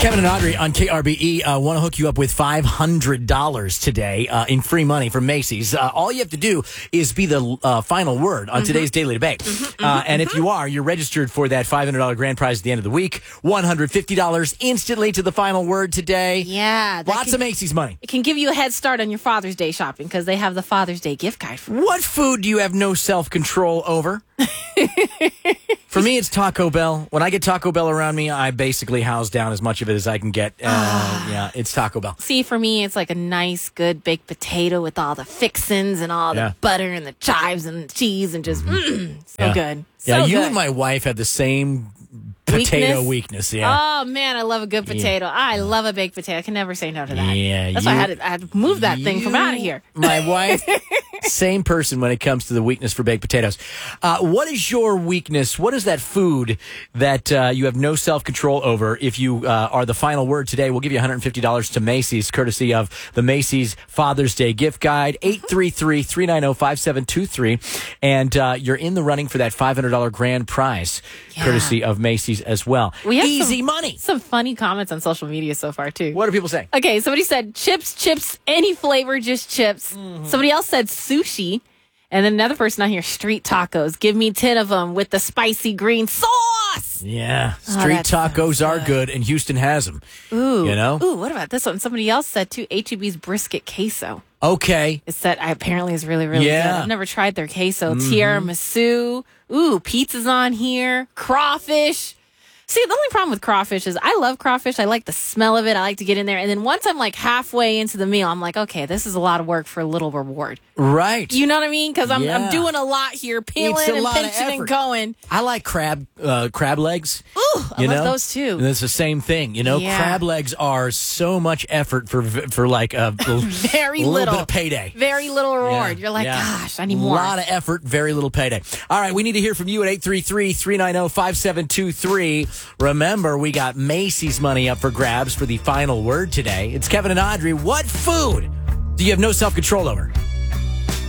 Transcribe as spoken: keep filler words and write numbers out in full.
Kevin and Audrey on K R B E uh, want to hook you up with five hundred dollars today uh, in free money from Macy's. Uh, all you have to do is be the uh, final word on mm-hmm. today's Daily Debate. Mm-hmm, uh, mm-hmm, and if you are, you're registered for that five hundred dollars grand prize at the end of the week. one hundred fifty dollars instantly to the final word today. Yeah. Lots can, of Macy's money. It can give you a head start on your Father's Day shopping because they have the Father's Day gift guide. For what food do you have no self-control over? For me, it's Taco Bell. When I get Taco Bell around me, I basically house down as much of it as I can get. Uh, yeah, it's Taco Bell. See, for me, it's like a nice, good baked potato with all the fixins and all yeah. the butter and the chives and the cheese and just, mm-hmm. mm, so yeah. good. So yeah, you good. and my wife have the same potato weakness. weakness yeah. Oh, man, I love a good potato. Yeah. I love a baked potato. I can never say no to that. Yeah, That's you, why I had, to, I had to move that you, thing from out of here. My wife, same person when it comes to the weakness for baked potatoes. Uh, what is your weakness? What is that food that uh, you have no self-control over? If you uh, are the final word today, we'll give you one hundred fifty dollars to Macy's, courtesy of the Macy's Father's Day gift guide, eight three three, three nine zero, five seven two three. And uh, you're in the running for that five hundred dollars grand prize, yeah. courtesy of Macy's as well. We have Easy some, money. Some funny comments on social media so far, too. What are people saying? Okay, somebody said chips, chips, any flavor, just chips. Mm-hmm. Somebody else said sushi. And then another person on here, street tacos. Give me ten of them with the spicy green sauce. Yeah, street oh, tacos are good. good, and Houston has them. Ooh. You know? Ooh, what about this one? Somebody else said, too, H E B's brisket queso. Okay. It's that apparently is really, really yeah. good. I've never tried their queso. Mm-hmm. Tiramisu. Ooh, pizza's on here. Crawfish. See, the only problem with crawfish is I love crawfish. I like the smell of it. I like to get in there. And then once I'm like halfway into the meal, I'm like, okay, this is a lot of work for a little reward. Right. You know what I mean? Because I'm, yeah. I'm doing a lot here, peeling and pinching and going. I like crab uh, crab legs. Ooh, I you love know? those too. And it's the same thing. You know, yeah. crab legs are so much effort for for like a, a very little little bit of payday. Very little reward. Yeah. You're like, yeah. gosh, I need more. A lot of effort, very little payday. All right, we need to hear from you at eight three three, three nine zero, five seven two three. Remember, we got Macy's money up for grabs for the final word today. It's Kevin and Audrey. What food do you have no self-control over?